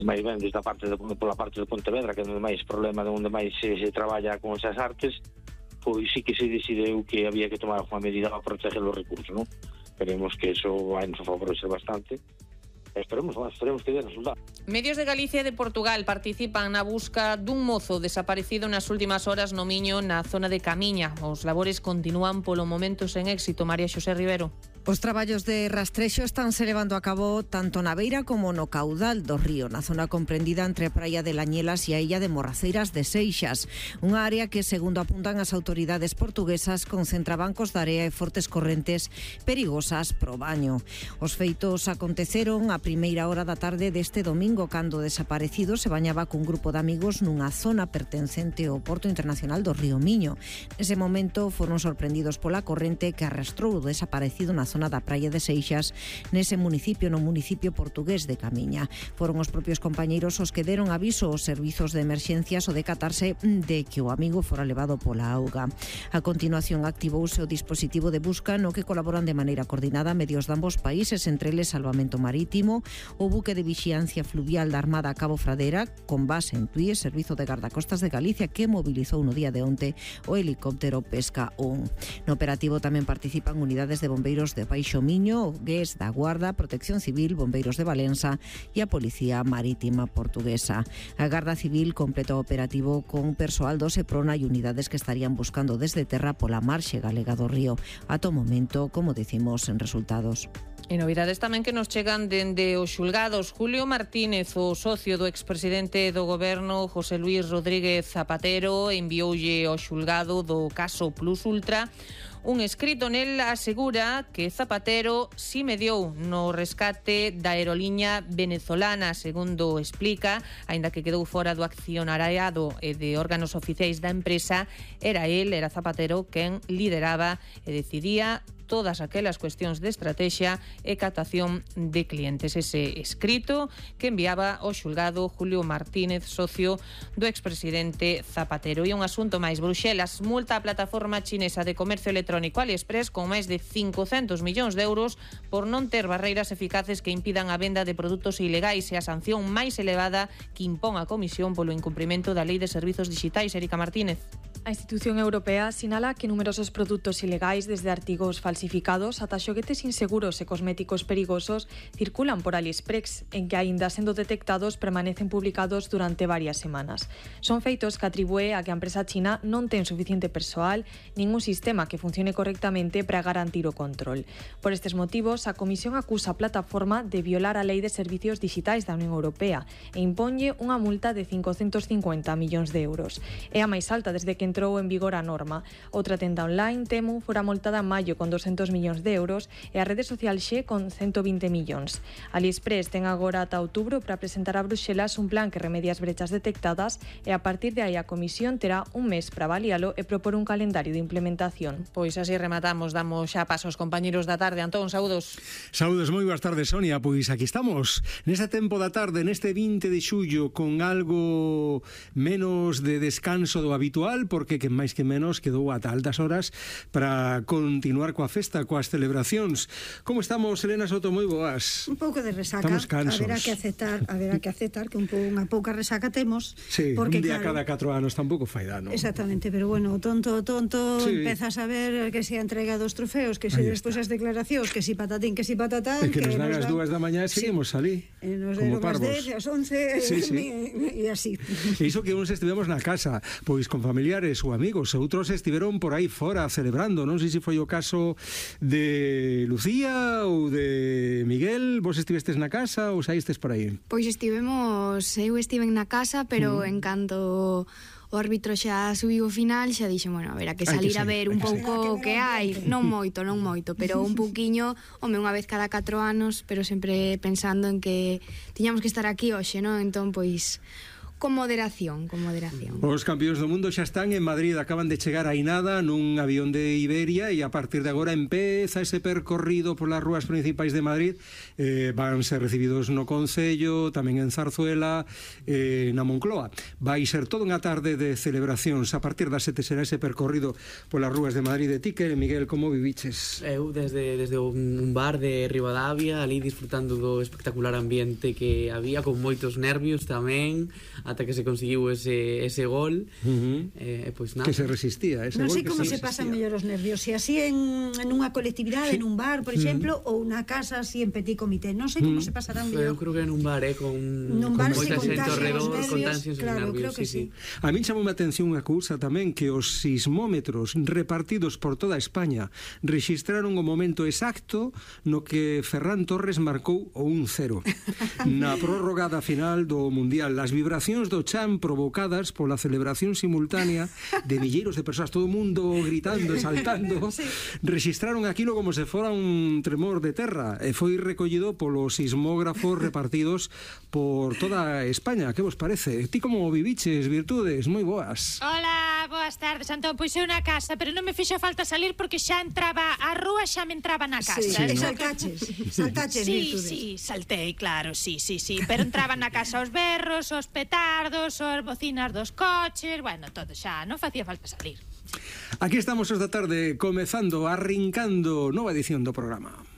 máis ben desde pola parte de Pontevedra, que é onde máis problema, onde máis se traballa con esas artes, pois sí que se decideu que había que tomar unha medida para proteger os recursos, non? Esperemos que eso vai nos favorecer bastante. Esperemos que dé resultado. Medios de Galicia e de Portugal participan na busca dun mozo desaparecido nas últimas horas no Miño, na zona de Camiña. Os labores continúan polo momento sen éxito. María Xosé Rivero. Os traballos de rastrexo estánse levando a cabo tanto na beira como no caudal do río, na zona comprendida entre a praia de Lañelas e a illa de Morraceiras de Seixas, unha área que, segundo apuntan as autoridades portuguesas, concentra bancos de area e fortes correntes perigosas pro baño. Os feitos aconteceron a primeira hora da tarde deste domingo, cando o desaparecido se bañaba cun grupo de amigos nunha zona pertencente ao Porto Internacional do Río Miño. Nese momento foron sorprendidos pola corrente que arrastrou o desaparecido na zona da praia de Seixas, nese municipio, no municipio portugués de Camiña. Foron os propios compañeiros os que deron aviso aos servizos de emerxencias o decatarse de que o amigo fora levado pola auga. A continuación activouse o dispositivo de busca no que colaboran de maneira coordinada medios de ambos países, entre eles Salvamento Marítimo, o buque de vixiancia fluvial da Armada Cabo Fradera, con base en Tui, Servizo de Gardacostas de Galicia, que mobilizou no día de onte o helicóptero Pesca 1. No operativo tamén participan unidades de bombeiros de Baixo Miño, o GES da Guarda, Protección Civil, Bombeiros de Valença e a Policía Marítima Portuguesa. A Garda Civil completa o operativo con persoal do Seprona e unidades que estarían buscando desde terra pola marxe galega do río. Ata o momento, como dicimos, en resultados. E novidades tamén que nos chegan dende os xulgados. Julio Martínez, o socio do expresidente do goberno José Luis Rodríguez Zapatero, envioulle ao xulgado do caso Plus Ultra un escrito. Nel asegura que Zapatero si mediou no rescate da aeroliña venezolana, segundo explica, aínda que quedou fora do accionariado e de órganos oficiais da empresa, era Zapatero quen lideraba e decidía todas aquelas cuestións de estrategia e captación de clientes. Ese escrito que enviaba ao xulgado Julio Martínez, socio do expresidente Zapatero. E un asunto máis, Bruxelas multa a plataforma chinesa de comercio electrónico AliExpress con máis de 500 millóns de euros por non ter barreiras eficaces que impidan a venda de produtos ilegais, e a sanción máis elevada que impón a Comisión polo incumprimento da Lei de Servizos Digitais. Erika Martínez. A institución europea sinala que numerosos produtos ilegais, desde artigos falsificados ata xoguetes inseguros e cosméticos perigosos, circulan por AliExpress, en que, aínda sendo detectados, permanecen publicados durante varias semanas. Son feitos que atribúe a que a empresa china non ten suficiente persoal nin un sistema que funcione correctamente para garantir o control. Por estes motivos, a Comisión acusa a plataforma de violar a Lei de Servicios Digitais da Unión Europea e imponlle unha multa de 550 millóns de euros. É a máis alta desde que entrou en vigor a norma. Outra tenda online, Temu, fora multada en maio con 200 millóns de euros e a rede social Xe con 120 millóns. AliExpress ten agora ata outubro para presentar a Bruxelas un plan que remedie as brechas detectadas, e a partir de aí a Comisión terá un mes para avalialo e propor un calendario de implementación. Pois así rematamos, damos xa paso aos compañeros da tarde. Antón, saúdos. Saúdos, moi boas tardes, Sonia. Pois aquí estamos, neste tempo da tarde, neste 20 de xullo, con algo menos de descanso do habitual, porque que máis que menos quedou ata altas horas para continuar coa festa, coas celebracións. Como estamos, Elena Soto? Moi boas. Un pouco de resaca. Estamos cansos. Haberá que aceptar que unha pouca resaca temos. Sí, porque, un día claro, cada 4 anos tampouco fai dano. Exactamente, pero bueno, tonto, sí. Empezas a ver que se entrega dos trofeos, que se despois as declaracións, que si patatín, que si patatán, e que nos dan as 2 da mañá e seguimos ali, como parvos. As 10, as 11, sí. E así. E iso que uns estivemos na casa, pois con familiares ou amigos, outros estiveron por aí fora celebrando. Non sei se foi o caso de Lucía ou de Miguel. Vos estivestes na casa ou saístes por aí? Pois eu estiven na casa, pero en canto o árbitro xa subiu o final, xa dixo, bueno, a ver, a que salir a ver un pouco o que hai, non moito, pero un pouquiño, unha vez cada 4 anos, pero sempre pensando en que tiñamos que estar aquí hoxe, non? Entón, pois, con moderación. Os campións do mundo xa están en Madrid, acaban de chegar aí nada nun avión de Iberia e a partir de agora empeza ese percorrido polas rúas principais de Madrid. Van ser recibidos no Concello, tamén en Zarzuela, na Moncloa. Vai ser toda unha tarde de celebracións. A partir das 7 será ese percorrido polas rúas de Madrid. De ti, que Miguel, como viviches? Eu desde un bar de Rivadavia, ali disfrutando do espectacular ambiente que había, con moitos nervios tamén, ata que se conseguiu ese gol. Pois nada. Que se resistía ese non gol. sei como se pasan mellor os nervios, se así en unha colectividade, en un bar, por exemplo, ou unha casa así en petit comité. Non sei como se pasarán mellor. Eu creo que en un bar, con moita xente ao redor, con tensións e nervios. A min chamou a atención unha cousa tamén, que os sismómetros repartidos por toda España rexistraron o momento exacto no que Ferran Torres marcou o 1-0 na prórroga da final do Mundial. As vibracións do chan provocadas pola celebración simultánea de milleiros de persoas, todo o mundo gritando e saltando, rexistraron aquilo como se fora un tremor de terra e foi recollido polos sismógrafos repartidos por toda España. Que vos parece? Ti como viviches, Virtudes? Moi boas. Hola, boas tardes, Antón. Pois eu na casa, pero non me fixo falta salir porque xa entraba a rúa, xa me entraba na casa. Saltaches, Virtudes. Sí, saltei, claro, sí, pero entraban na casa os berros, os petardos, as bocinas dos coches, bueno, todo xa, non facía falta salir. Aquí estamos esta tarde comezando, arrincando nova edición do programa.